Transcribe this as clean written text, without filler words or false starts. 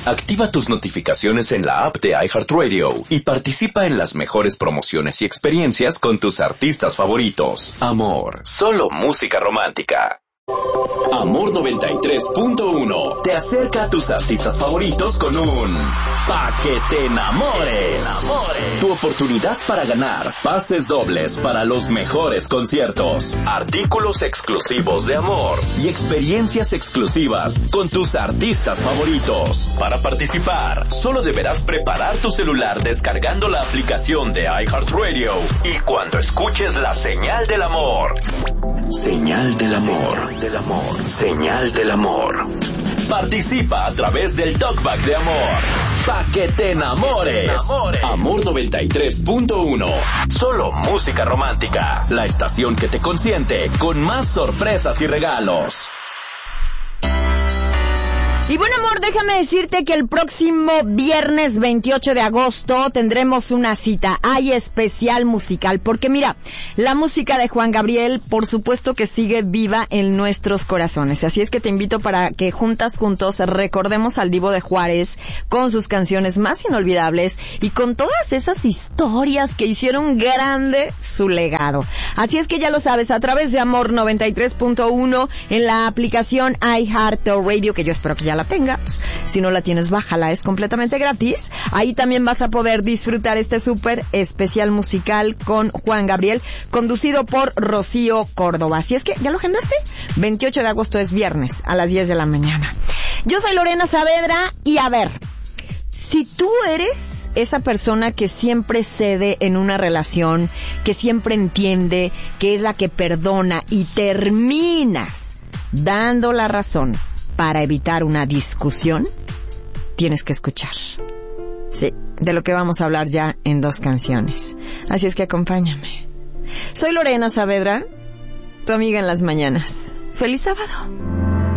Activa tus notificaciones en la app de iHeartRadio y participa en las mejores promociones y experiencias con tus artistas favoritos. Amor, solo música romántica. Amor 93.1 te acerca a tus artistas favoritos con un Pa' que te enamores. Tu oportunidad para ganar pases dobles para los mejores conciertos, artículos exclusivos de Amor y experiencias exclusivas con tus artistas favoritos. Para participar, solo deberás preparar tu celular descargando la aplicación de iHeartRadio y cuando escuches la señal del amor. Señal del amor. Señal del amor. Participa a través del Talkback de Amor. Pa' que te enamores. Amor 93.1. Solo música romántica. La estación que te consiente con más sorpresas y regalos. Y bueno, amor, déjame decirte que el próximo viernes 28 de agosto tendremos una cita. Hay especial musical, porque mira, la música de Juan Gabriel, por supuesto que sigue viva en nuestros corazones. Así es que te invito para que juntos recordemos al Divo de Juárez con sus canciones más inolvidables y con todas esas historias que hicieron grande su legado. Así es que ya lo sabes, a través de Amor 93.1 en la aplicación iHeartRadio, que yo espero que ya la tengas. Si no la tienes, bájala, es completamente gratis. Ahí también vas a poder disfrutar este súper especial musical con Juan Gabriel, conducido por Rocío Córdoba. Así es que, ¿ya lo agendaste? 28 de agosto es viernes a las 10 de la mañana. Yo soy Lorena Saavedra y a ver, si tú eres esa persona que siempre cede en una relación, que siempre entiende, que es la que perdona y terminas dando la razón para evitar una discusión, tienes que escuchar. Sí, de lo que vamos a hablar ya en 2 canciones. Así es que acompáñame. Soy Lorena Saavedra, tu amiga en las mañanas. ¡Feliz sábado!